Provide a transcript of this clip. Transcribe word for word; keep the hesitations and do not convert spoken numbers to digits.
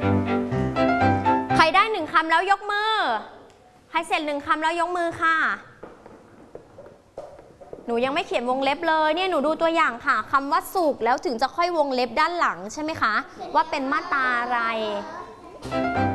ใครได้หนึ่งคำแล้วยกมือใครเสร็จหนึ่งคำแล้วยกมือค่ะหนูยังไม่เขียนวงเล็บเลยเนี่ยหนูดูตัวอย่างค่ะคำว่าสุกแล้วถึงจะค่อยวงเล็บด้านหลังใช่ไหมคะว่าเป็นมาตราอะไร